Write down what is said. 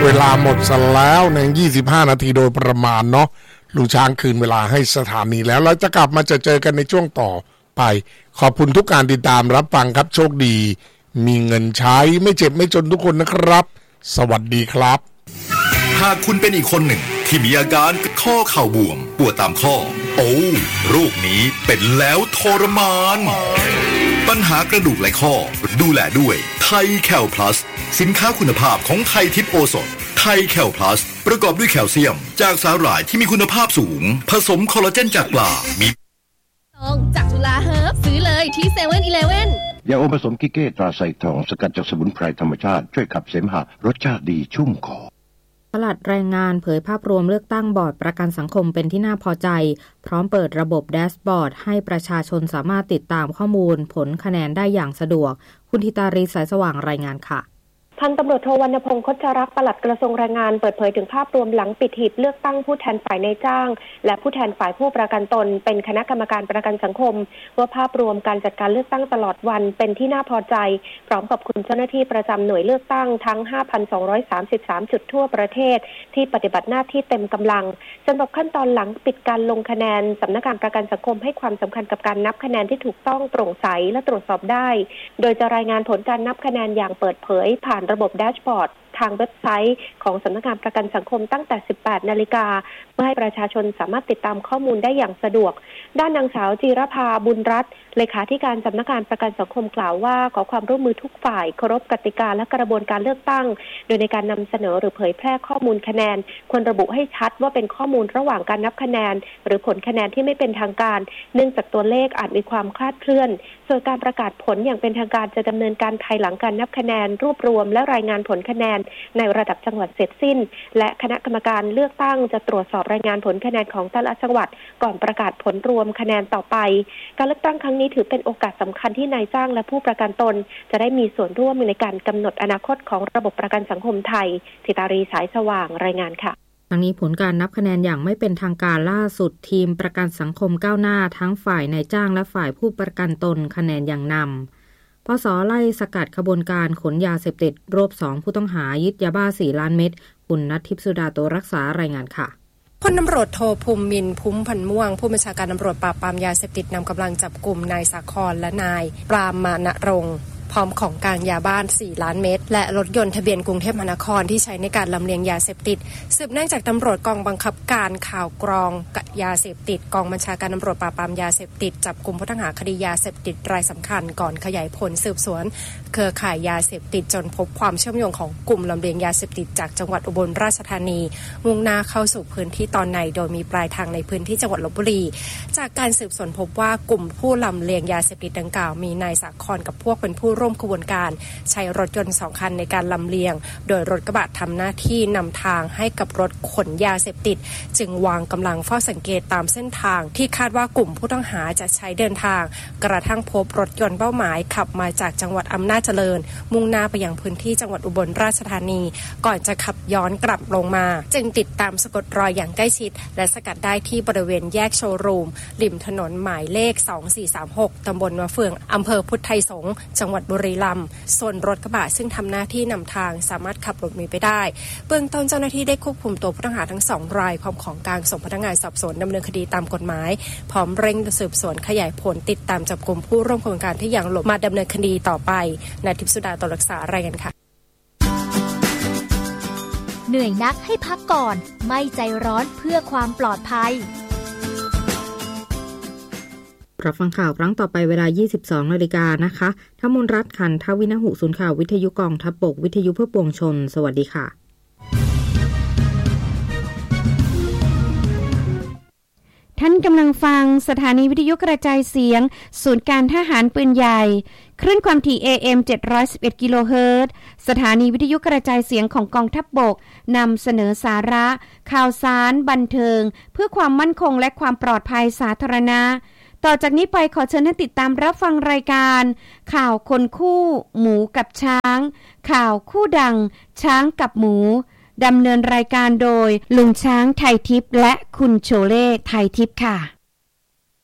เวลาหมดซะแล้วใน25นาทีโดยประมาณเนาะลุงช้างคืนเวลาให้สถานีแล้วเราจะกลับมาเจอกันในช่วงต่อไปขอบคุณทุกการติดตามรับฟังครับโชคดีมีเงินใช้ไม่เจ็บไม่จนทุกคนนะครับสวัสดีครับหากคุณเป็นอีกคนหนึ่งที่มีอาการข้อเข่าบวมปวดตามข้อโอ้โรคนี้เป็นแล้วทรมานปัญหากระดูกและข้อดูแลด้วยไทยแคลพลัสสินค้าคุณภาพของไทยทิพย์โอสถไทยแคลพลัสประกอบด้วยแคลเซียมจากสาหร่ายที่มีคุณภาพสูงผสมคอลลาเจนจากปลามีจากจุฬาเฮิร์บซื้อเลยที่เซเว่นอีเลฟเว่นยาอมผสมกิเก้ตราไซทองสกัดจากสมุนไพรธรรมชาติช่วยขับเสมหะรสชาติดีชุ่มคอปลัดแรงงานเผยภาพรวมเลือกตั้งบอร์ดประกันสังคมเป็นที่น่าพอใจพร้อมเปิดระบบแดชบอร์ดให้ประชาชนสามารถติดตามข้อมูลผลคะแนนได้อย่างสะดวกคุณธิตารีสายสว่างรายงานค่ะพันตำรวจโทวรรณพงษ์ คชรักษ์ปลัดกระทรวงแรงงานเปิดเผยถึงภาพรวมหลังปิดหีบเลือกตั้งผู้แทนฝ่ายนายจ้างและผู้แทนฝ่ายผู้ประกันตนเป็นคณะกรรมการประกันสังคมว่าภาพรวมการจัดการเลือกตั้งตลอดวันเป็นที่น่าพอใจพร้อมกับคุณเจ้าหน้าที่ประจำหน่วยเลือกตั้งทั้ง 5,233 จุดทั่วประเทศที่ปฏิบัติหน้าที่เต็มกำลังสำหรับขั้นตอนหลังปิดการลงคะแนนสำนักงานประกันสังคมให้ความสำคัญกับการนับคะแนนที่ถูกต้องโปร่งใสและตรวจสอบได้โดยจะรายงานผลการนับคะแนนอย่างเปิดเผยผ่านระบบแดชบอร์ดทางเว็บไซต์ของสำนักงานประกันสังคมตั้งแต่ 18 นาฬิกาเพื่อให้ประชาชนสามารถติดตามข้อมูลได้อย่างสะดวกด้านนางสาวจีรภาบุญรัตน์เลขาธิการสำนักงานประกันสังคมกล่าวว่าขอความร่วมมือทุกฝ่ายเคารพกติกาและกระบวนการเลือกตั้งโดยในการนำเสนอหรือเผยแพร่ข้อมูลคะแนนควรระบุให้ชัดว่าเป็นข้อมูลระหว่างการนับคะแนนหรือผลคะแนนที่ไม่เป็นทางการเนื่องจากตัวเลขอาจมีความคลาดเคลื่อนส่วนการประกาศผลอย่างเป็นทางการจะดำเนินการภายหลังการนับคะแนนรวบรวมและรายงานผลคะแนนในระดับจังหวัดเสร็จสิ้นและคณะกรรมการเลือกตั้งจะตรวจสอบรายงานผลคะแนนของแต่ละจังหวัดก่อนประกาศผลรวมคะแนนต่อไปการเลือกตั้งครั้งนี้ถือเป็นโอกาสสำคัญที่นายจ้างและผู้ประกันตนจะได้มีส่วนร่วมในการกำหนดอนาคตของระบบประกันสังคมไทยธิตารีสายสว่างรายงานค่ะทั้งนี้ผลการนับคะแนนอย่างไม่เป็นทางการล่าสุดทีมประกันสังคมก้าวหน้าทั้งฝ่ายนายจ้างและฝ่ายผู้ประกันตนคะแนนอย่างนำปส.ไล่สกัดขบวนการขนยาเสพติดรวบ2ผู้ต้องหายึดยาบ้า4ล้านเม็ดคุณณัฐทิพย์สุดาโตรักษารายงานค่ะพลตำรวจโทภูมิมินทร์ภูมิพันธ์ม่วงผู้บัญชาการตำรวจปราบปรามยาเสพติดนำกำลังจับกุมนายสาครและนายปรามมานะรงค์พร้อมของกลางยาบ้าน4ล้านเม็ดและรถยนต์ทะเบียนกรุงเทพมหานครที่ใช้ในการลำเลียงยาเสพติดสืบเนื่องจากตำรวจกองบังคับการข่าวกรองยาเสพติดกองบัญชาการตำรวจปราบปรามยาเสพติดจับกุมผู้ต้องหาคดียาเสพติดรายสำคัญก่อนขยายผลสืบสวนเครือข่ายยาเสพติดจนพบความเชื่อมโยงของกลุ่มลำเลียงยาเสพติดจากจังหวัดอุบลราชธานีมุ่งหน้าเข้าสู่พื้นที่ตอนในโดยมีปลายทางในพื้นที่จังหวัดลพบุรีจากการสืบสวนพบว่ากลุ่มผู้ลำเลียงยาเสพติดดังกล่าวมีนายสาครกับพวกเป็นผู้ร่วมขบวนการใช้รถยนต์2คันในการลำเลียงโดยรถกระบะทำหน้าที่นำทางให้กับรถขนยาเสพติดจึงวางกำลังเฝ้าสังเกตตามเส้นทางที่คาดว่ากลุ่มผู้ต้องหาจะใช้เดินทางกระทั่งพบรถยนต์เป้าหมายขับมาจากจังหวัดอำนาจเจริญมุ่งหน้าไปยังพื้นที่จังหวัดอุบลราชธานีก่อนจะขับย้อนกลับลงมาจึงติดตามสะกดรอยอย่างใกล้ชิดและสกัดได้ที่บริเวณแยกโชว์รูมริมถนนหมายเลข2436ตำบลมะเฟืองอำเภอพุทธไทยสงฆ์จังหวัดบุรีรัมย์ส่วนรถกระบะซึ่งทำหน้าที่นำทางสามารถขับหลบหนีไปได้เบื้องต้นเจ้าหน้าที่ได้ควบคุมตัวผู้ต้องหาทั้ง2รายพร้อมของกลางส่งพนักงานสอบสวนดำเนินคดีตามกฎหมายพร้อมเร่งสืบสวนขยายผลติดตามจับกุมผู้ร่วมขบวนการที่ยังหลบมาดำเนินคดีต่อไปณทิพย์สุดาโตรักษารายงานค่ะเหนื่อยนักให้พักก่อนไม่ใจร้อนเพื่อความปลอดภัยรับฟังข่าวครั้งต่อไปเวลา 22 นาฬิกานะคะทมนรัตน์ขันทวินหุศูนย์ข่าววิทยุกองทัพบกวิทยุเพื่อปวงชนสวัสดีค่ะท่านกำลังฟังสถานีวิทยุกระจายเสียงศูนย์การทหารปืนใหญ่คลื่นความถี่ AM 711 กิโลเฮิรตซ์สถานีวิทยุกระจายเสียงของกองทัพบกนำเสนอสาระข่าวสารบันเทิงเพื่อความมั่นคงและความปลอดภัยสาธารณะต่อจากนี้ไปขอเชิญท่านติดตามรับฟังรายการข่าวคนคู่หมูกับช้างข่าวคู่ดังช้างกับหมูดำเนินรายการโดยลุงช้างไทยทิพย์และคุณโชเล่ไทยทิพย์ค่ะ